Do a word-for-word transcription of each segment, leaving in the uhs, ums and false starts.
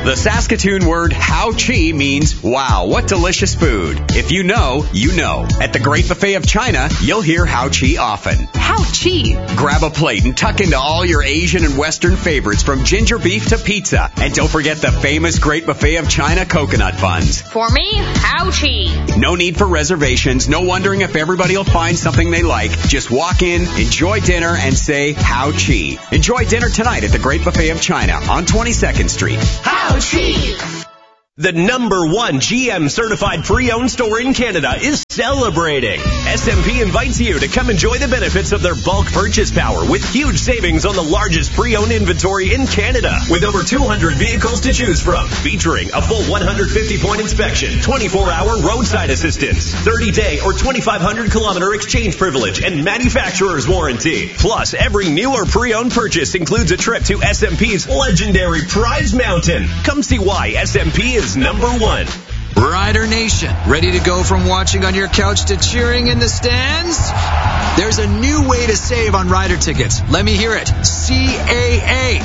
The Saskatoon word How Chi means, wow, what delicious food. If you know, you know. At the Great Buffet of China, you'll hear How Chi often. How Chi? Grab a plate and tuck into all your Asian and Western favorites from ginger beef to pizza. And don't forget the famous Great Buffet of China coconut buns. For me, How Chi. No need for reservations, no wondering if everybody will find something they like. Just walk in, enjoy dinner, and say How Chi. Enjoy dinner tonight at the Great Buffet of China on twenty-second Street. How Chi. The number one G M certified pre-owned store in Canada is celebrating. S M P invites you to come enjoy the benefits of their bulk purchase power with huge savings on the largest pre-owned inventory in Canada. With over two hundred vehicles to choose from, featuring a full one hundred fifty point inspection, twenty-four hour roadside assistance, thirty day or twenty-five hundred kilometer exchange privilege, and manufacturer's warranty. Plus, every new or pre-owned purchase includes a trip to S M P's legendary Prize Mountain. Come see why S M P is number one. Rider Nation, ready to go from watching on your couch to cheering in the stands? There's a new way to save on Rider tickets. Let me hear it. C A A.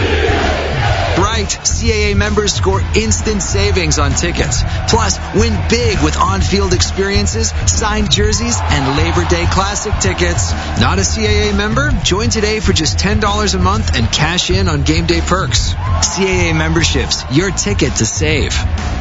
Right, C A A members score instant savings on tickets. Plus, win big with on-field experiences, signed jerseys, and Labor Day Classic tickets. Not a C A A member? Join today for just ten dollars a month and cash in on game day perks. C A A memberships, your ticket to save.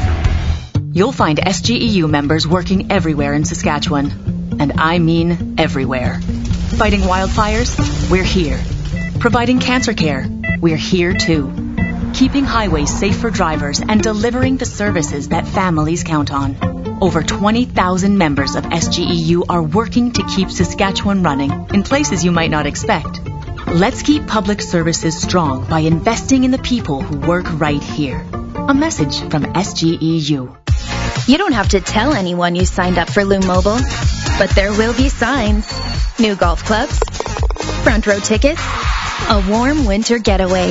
You'll find S G E U members working everywhere in Saskatchewan. And I mean everywhere. Fighting wildfires? We're here. Providing cancer care? We're here too. Keeping highways safe for drivers and delivering the services that families count on. Over twenty thousand members of S G E U are working to keep Saskatchewan running in places you might not expect. Let's keep public services strong by investing in the people who work right here. A message from S G E U. You don't have to tell anyone you signed up for Loom Mobile, but there will be signs. New golf clubs, front row tickets, a warm winter getaway,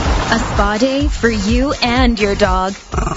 a spa day for you and your dog.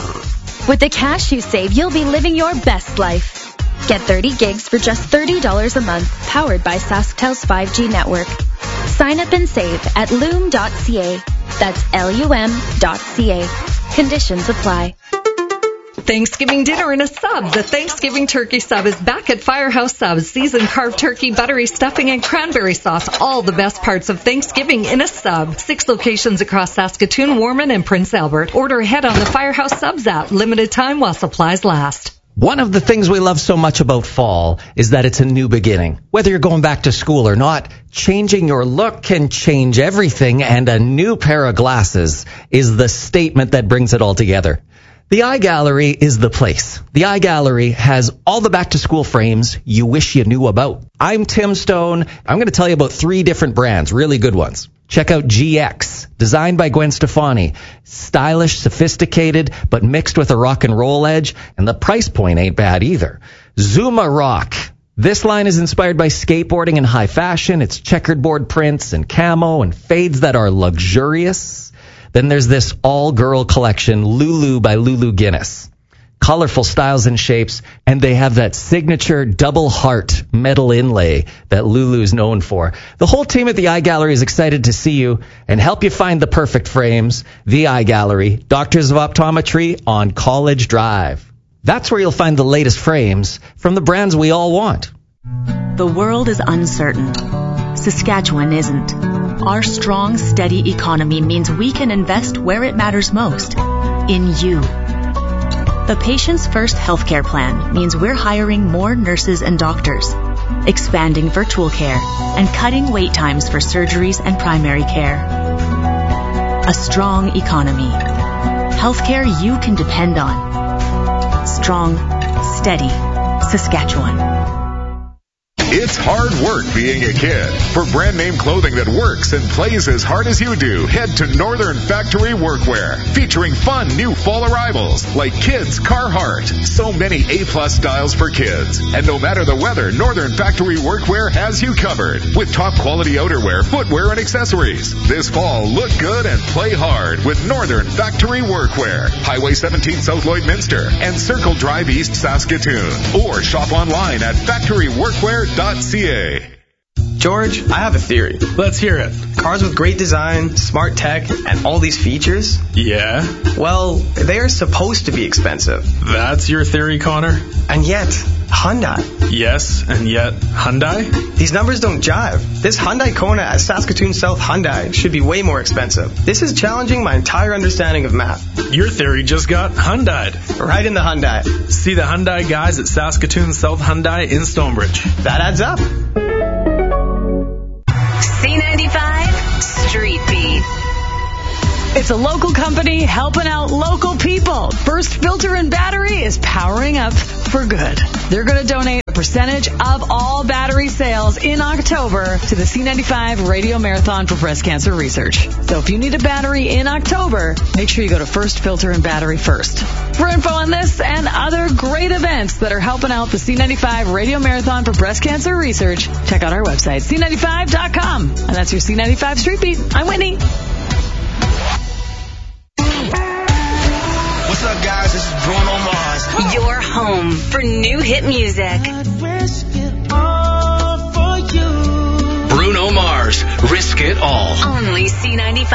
With the cash you save, you'll be living your best life. Get thirty gigs for just thirty dollars a month, powered by SaskTel's five G network. Sign up and save at loom dot c a. That's L U M dot C A. Conditions apply. Thanksgiving dinner in a sub. The Thanksgiving turkey sub is back at Firehouse Subs. Seasoned carved turkey, buttery stuffing, and cranberry sauce. All the best parts of Thanksgiving in a sub. Six locations across Saskatoon, Warman, and Prince Albert. Order ahead on the Firehouse Subs app. Limited time while supplies last. One of the things we love so much about fall is that it's a new beginning. Whether you're going back to school or not, changing your look can change everything, and a new pair of glasses is the statement that brings it all together. The Eye Gallery is the place. The Eye Gallery has all the back-to-school frames you wish you knew about. I'm Tim Stone. I'm going to tell you about three different brands, really good ones. Check out G X, designed by Gwen Stefani. Stylish, sophisticated, but mixed with a rock and roll edge, and the price point ain't bad either. Zuma Rock. This line is inspired by skateboarding and high fashion. It's checkered board prints and camo and fades that are luxurious. Then there's this all-girl collection, Lulu by Lulu Guinness. Colorful styles and shapes, and they have that signature double heart metal inlay that Lulu's known for. The whole team at the Eye Gallery is excited to see you and help you find the perfect frames. The Eye Gallery, Doctors of Optometry on College Drive. That's where you'll find the latest frames from the brands we all want. The world is uncertain. Saskatchewan isn't. Our strong, steady economy means we can invest where it matters most, in you. The Patients First healthcare plan means we're hiring more nurses and doctors, expanding virtual care, and cutting wait times for surgeries and primary care. A strong economy. Healthcare you can depend on. Strong, steady Saskatchewan. It's hard work being a kid. For brand name clothing that works and plays as hard as you do, head to Northern Factory Workwear, featuring fun new fall arrivals like Kids Carhartt. So many A-plus styles for kids. And no matter the weather, Northern Factory Workwear has you covered with top quality outerwear, footwear, and accessories. This fall, look good and play hard with Northern Factory Workwear. Highway seventeen South Lloydminster and Circle Drive East Saskatoon. Or shop online at factory workwear dot c a. George, I have a theory. Let's hear it. Cars with great design, smart tech, and all these features? Yeah? Well, they are supposed to be expensive. That's your theory, Connor? And yet, Hyundai. Yes, and yet, Hyundai? These numbers don't jive. This Hyundai Kona at Saskatoon South Hyundai should be way more expensive. This is challenging my entire understanding of math. Your theory just got Hyundai'd. Right in the Hyundai. See the Hyundai guys at Saskatoon South Hyundai in Stonebridge. That adds up. C ninety-five Street Beat. It's a local company helping out local people. First Filter and Battery is powering up for good. They're going to donate a percentage of all battery sales in October to the C ninety-five Radio Marathon for Breast Cancer Research. So if you need a battery in October, make sure you go to First Filter and Battery first. For info on this and other great events that are helping out the C ninety-five Radio Marathon for Breast Cancer Research, check out our website, C ninety-five dot com. And that's your C ninety-five Street Beat. I'm Whitney. What's up, guys? This is Bruno Mars. Your home for new hit music. Bruno Mars, Risk It All. Only C ninety-five.